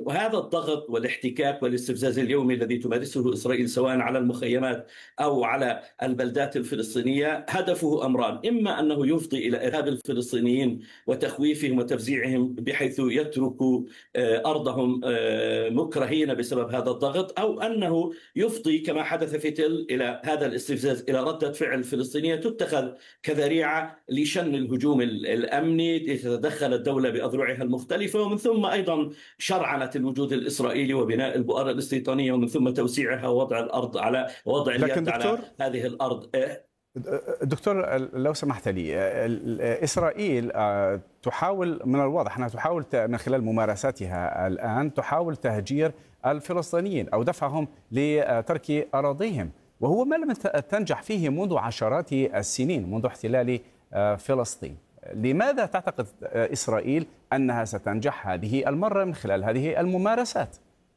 وهذا الضغط والاحتكاك والاستفزاز اليومي الذي تمارسه إسرائيل سواء على المخيمات أو على البلدات الفلسطينية هدفه أمران: إما أنه يفضي إلى إرهاب الفلسطينيين وتخويفهم وتفزيعهم بحيث يتركوا أرضهم مكرهين بسبب هذا الضغط، أو أنه يفضي كما حدث في تل إلى هذا الاستفزاز، إلى ردة فعل فلسطينية تتخذ كذريعة لشن الهجوم الأمني، لتتدخل الدولة بأذرعها المختلفة، ومن ثم أيضا شرعنة الوجود الإسرائيلي وبناء البؤر الاستيطانية، ومن ثم توسيعها ووضع الأرض على وضع اليد على هذه الأرض. دكتور لو سمحت لي، إسرائيل تحاول، من الواضح أنها تحاول من خلال ممارساتها الآن تحاول تهجير الفلسطينيين أو دفعهم لترك أراضيهم، وهو ما لم تنجح فيه منذ عشرات السنين منذ احتلال فلسطين. لماذا تعتقد إسرائيل أنها ستنجح هذه المرة من خلال هذه الممارسات؟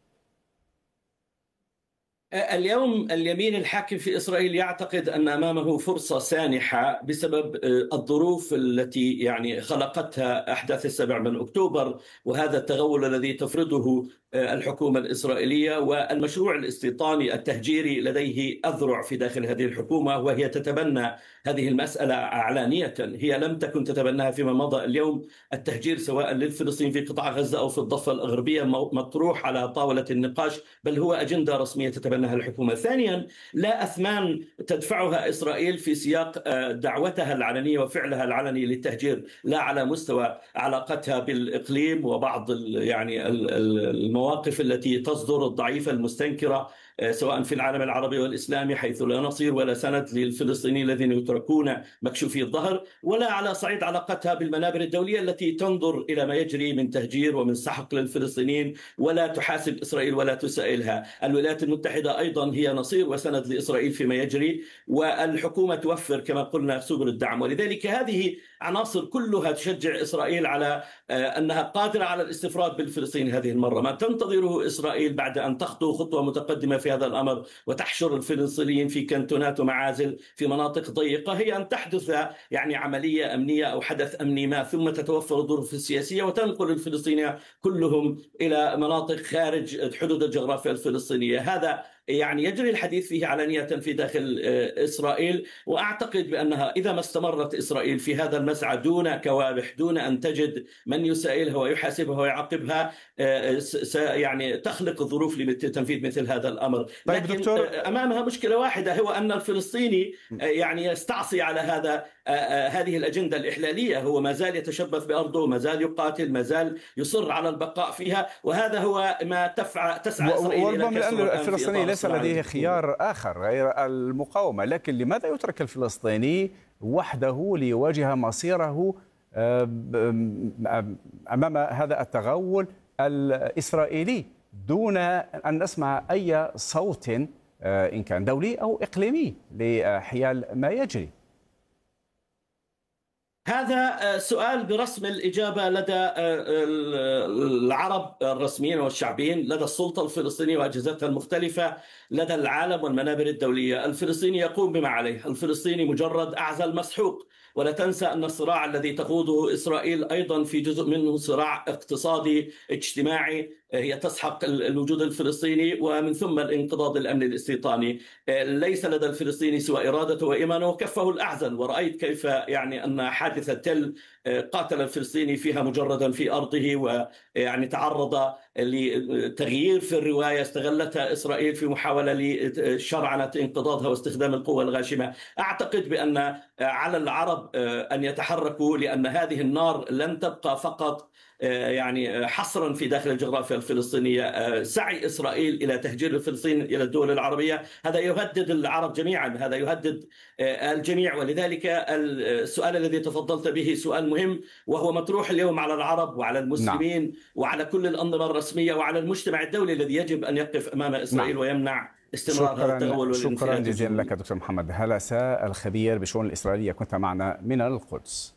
اليوم اليمين الحاكم في إسرائيل يعتقد أن أمامه فرصة سانحة بسبب الظروف التي خلقتها أحداث 7 أكتوبر، وهذا التغول الذي تفرضه الحكومة الإسرائيلية، والمشروع الاستيطاني التهجيري لديه أذرع في داخل هذه الحكومة، وهي تتبنى هذه المسألة علانية. هي لم تكن تتبناها فيما مضى. اليوم التهجير سواء للفلسطينيين في قطاع غزة أو في الضفة الغربية مطروح على طاولة النقاش، بل هو أجندة رسمية تتبناها الحكومة. ثانيا، لا أثمان تدفعها إسرائيل في سياق دعوتها العلنية وفعلها العلني للتهجير، لا على مستوى علاقتها بالإقليم وبعض المواقف التي تصدر الضعيفة المستنكرة سواء في العالم العربي والإسلامي، حيث لا نصير ولا سند للفلسطينيين الذين يتركون مكشوفي الظهر، ولا على صعيد علاقتها بالمنابر الدولية التي تنظر إلى ما يجري من تهجير ومن سحق للفلسطينيين ولا تحاسب إسرائيل ولا تسائلها. الولايات المتحدة أيضا هي نصير وسند لإسرائيل فيما يجري، والحكومة توفر كما قلنا سبل الدعم. ولذلك هذه عناصر كلها تشجع إسرائيل على أنها قادرة على الاستفراد بالفلسطينيين هذه المرة. ما تنتظره إسرائيل بعد أن تخطو خطوة متقدمة في هذا الأمر وتحشر الفلسطينيين في كانتونات ومعازل في مناطق ضيقة، هي أن تحدث عملية أمنية أو حدث أمني ما، ثم تتوفر الظروف السياسية وتنقل الفلسطينيين كلهم إلى مناطق خارج حدود الجغرافيا الفلسطينية. هذا يجري الحديث فيه علانية في داخل إسرائيل، وأعتقد بأنها إذا ما استمرت إسرائيل في هذا المسعى دون كوابح، دون أن تجد من يسائلها ويحاسبها ويعاقبها، تخلق الظروف لتنفيذ مثل هذا الأمر. طيب لكن دكتور، أمامها مشكلة واحدة، هو أن الفلسطيني يستعصي على هذه الأجندة الإحلالية. هو ما زال يتشبث بأرضه، ما زال يقاتل، ما زال يصر على البقاء فيها، وهذا هو ما تسعى إسرائيل إلى وربما كسره. لأن الفلسطيني ليس لديه خيار آخر غير المقاومة، لكن لماذا يترك الفلسطيني وحده ليواجه مصيره أمام هذا التغول الإسرائيلي دون أن نسمع أي صوت إن كان دولي أو إقليمي لحيال ما يجري؟ هذا سؤال برسم الإجابة لدى العرب الرسميين والشعبيين، لدى السلطة الفلسطينية وأجهزتها المختلفة، لدى العالم والمنابر الدولية. الفلسطيني يقوم بما عليه، الفلسطيني مجرد أعزل مسحوق. ولا تنسى أن الصراع الذي تخوضه إسرائيل أيضا في جزء منه صراع اقتصادي اجتماعي، هي تسحق الوجود الفلسطيني ومن ثم الانقضاض الأمني الاستيطاني. ليس لدى الفلسطيني سوى إرادته وإيمانه وكفه الأعزل. ورأيت كيف أن حادثة تل قاتل الفلسطيني فيها مجردا في أرضه، تعرض لتغيير في الرواية استغلتها إسرائيل في محاولة لشرعنة انقضاضها واستخدام القوة الغاشمة. أعتقد بأن على العرب أن يتحركوا، لأن هذه النار لن تبقى فقط حصرا في داخل الجغرافيا الفلسطينية. سعي إسرائيل إلى تهجير الفلسطينيين إلى الدول العربية هذا يهدد العرب جميعا، هذا يهدد الجميع. ولذلك السؤال الذي تفضلت به سؤال مهم، وهو مطروح اليوم على العرب وعلى المسلمين. نعم. وعلى كل الأنظمة الرسمية وعلى المجتمع الدولي الذي يجب أن يقف أمام إسرائيل. نعم. ويمنع استمرار هذا التغول. شكرا جزيلا لك دكتور محمد هلسة، الخبير بشؤون الإسرائيلية، كنت معنا من القدس.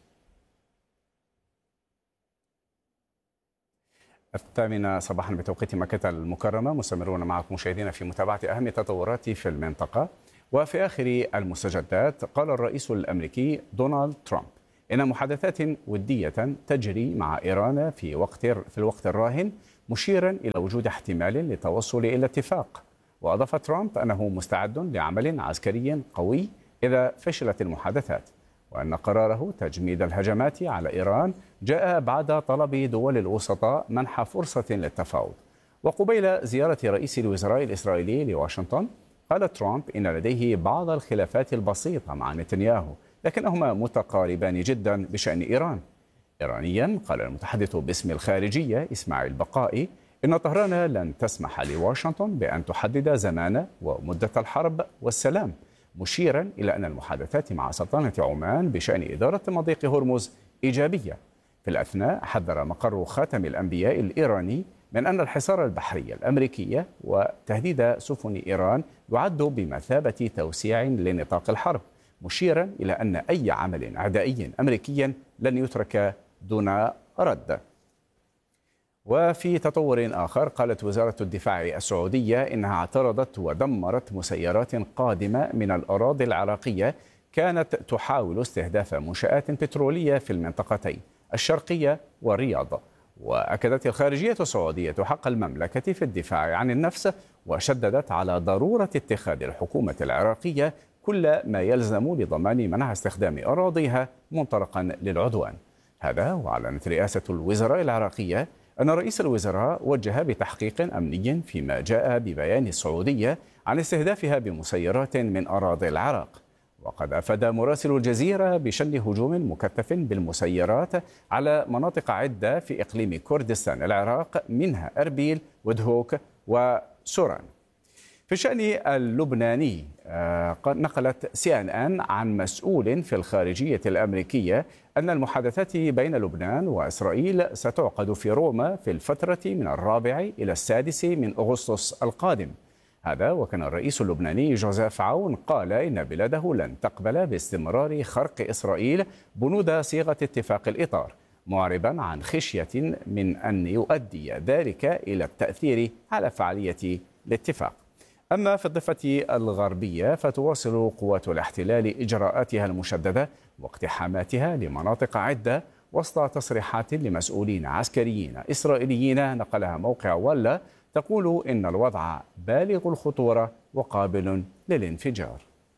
8 صباحا بتوقيت مكة المكرمة، مستمرون معكم مشاهدينا في متابعة أهم التطورات في المنطقة. وفي آخر المستجدات قال الرئيس الأمريكي دونالد ترامب إن محادثات ودية تجري مع إيران في الوقت الراهن مشيرا إلى وجود احتمال للتوصل إلى اتفاق. وأضاف ترامب أنه مستعد لعمل عسكري قوي إذا فشلت المحادثات، وأن قراره تجميد الهجمات على إيران جاء بعد طلب دول الوسطاء منح فرصة للتفاوض. وقبيل زيارة رئيس الوزراء الإسرائيلي لواشنطن، قال ترامب إن لديه بعض الخلافات البسيطة مع نتنياهو، لكنهما متقاربان جدا بشأن إيران. إيرانيا، قال المتحدث باسم الخارجية إسماعيل بقائي إن طهران لن تسمح لواشنطن بأن تحدد زمان ومدة الحرب والسلام، مشيرا إلى أن المحادثات مع سلطنة عمان بشأن إدارة مضيق هرمز إيجابية. في الأثناء، حذر مقر خاتم الأنبياء الإيراني من أن الحصار البحري الأمريكي وتهديد سفن إيران يعد بمثابة توسيع لنطاق الحرب، مشيرا إلى أن أي عمل عدائي أمريكي لن يترك دون رد. وفي تطور آخر، قالت وزارة الدفاع السعودية إنها اعترضت ودمرت مسيرات قادمة من الأراضي العراقية كانت تحاول استهداف منشآت بترولية في المنطقتين الشرقية والرياض. وأكدت الخارجية السعودية حق المملكة في الدفاع عن النفس، وشددت على ضرورة اتخاذ الحكومة العراقية كل ما يلزم لضمان منع استخدام أراضيها منطلقا للعدوان. هذا وأعلنت رئاسة الوزراء العراقية أن رئيس الوزراء وجه بتحقيق أمني فيما جاء ببيان السعودية عن استهدافها بمسيرات من أراضي العراق. وقد أفاد مراسل الجزيرة بشن هجوم مكثف بالمسيرات على مناطق عدة في إقليم كردستان العراق، منها أربيل ودهوك وسوران. في الشأن اللبناني، نقلت CNN عن مسؤول في الخارجية الأمريكية أن المحادثات بين لبنان وإسرائيل ستعقد في روما في الفترة من 4 إلى 6 من أغسطس القادم. هذا وكان الرئيس اللبناني جوزيف عون قال إن بلاده لن تقبل باستمرار خرق إسرائيل بنود صيغة اتفاق الإطار، معربا عن خشية من أن يؤدي ذلك إلى التأثير على فعالية الاتفاق. أما في الضفة الغربية، فتواصل قوات الاحتلال إجراءاتها المشددة واقتحاماتها لمناطق عدة وسط تصريحات لمسؤولين عسكريين إسرائيليين نقلها موقع ولا تقول إن الوضع بالغ الخطورة وقابل للانفجار.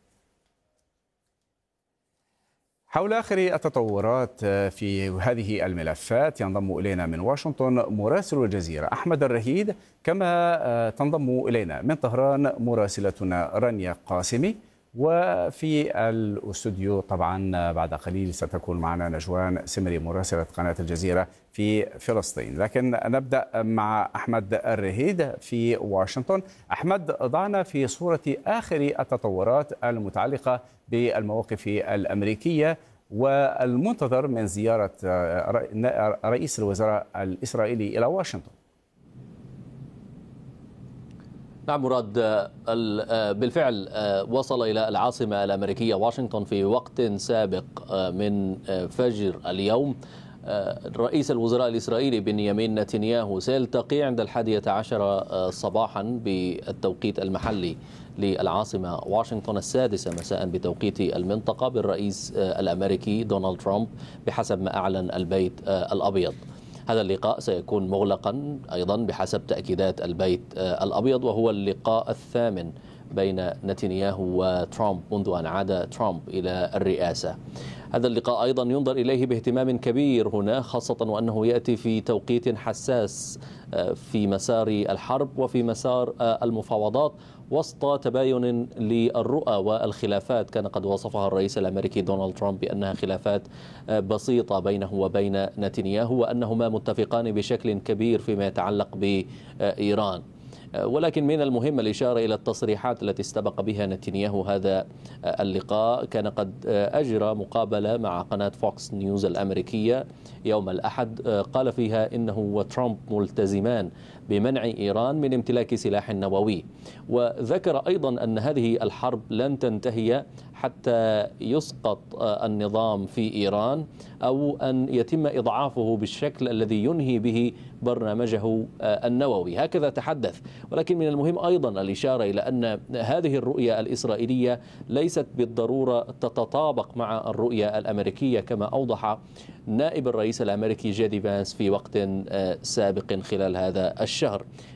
حول آخر التطورات في هذه الملفات ينضم إلينا من واشنطن مراسل الجزيرة أحمد الرهيد، كما تنضم إلينا من طهران مراسلتنا رانيا قاسمي، وفي الاستوديو طبعا بعد قليل ستكون معنا نجوان سمري مراسلة قناة الجزيرة في فلسطين. لكن نبدأ مع أحمد الرهيد في واشنطن. أحمد، ضعنا في صورة آخر التطورات المتعلقة بالمواقف الأمريكية والمنتظر من زيارة رئيس الوزراء الإسرائيلي إلى واشنطن. نعم مراد، بالفعل وصل إلى العاصمة الأمريكية واشنطن في وقت سابق من فجر اليوم. رئيس الوزراء الإسرائيلي بنيامين نتنياهو سيلتقي عند 11 صباحا بالتوقيت المحلي للعاصمة واشنطن 6 مساء بتوقيت المنطقة بالرئيس الأمريكي دونالد ترامب بحسب ما أعلن البيت الأبيض. هذا اللقاء سيكون مغلقا أيضا بحسب تأكيدات البيت الأبيض، وهو اللقاء الثامن بين نتنياهو وترامب منذ أن عاد ترامب إلى الرئاسة. هذا اللقاء أيضا ينظر إليه باهتمام كبير هنا، خاصة وأنه يأتي في توقيت حساس في مسار الحرب وفي مسار المفاوضات، وسط تباين للرؤى والخلافات كان قد وصفها الرئيس الأمريكي دونالد ترامب بأنها خلافات بسيطة بينه وبين نتنياهو، وأنهما متفقان بشكل كبير فيما يتعلق بإيران. ولكن من المهم الإشارة إلى التصريحات التي استبق بها نتنياهو هذا اللقاء. كان قد أجرى مقابلة مع قناة فوكس نيوز الأمريكية يوم الأحد، قال فيها إنه وترامب ملتزمان بمنع إيران من امتلاك سلاح نووي. وذكر أيضا أن هذه الحرب لن تنتهي حتى يسقط النظام في إيران أو أن يتم إضعافه بالشكل الذي ينهي به برنامجه النووي. هكذا تحدث. ولكن من المهم أيضا الإشارة إلى أن هذه الرؤية الإسرائيلية ليست بالضرورة تتطابق مع الرؤية الأمريكية، كما أوضح نائب الرئيس الأمريكي جي دي فانس في وقت سابق خلال هذا الشهر.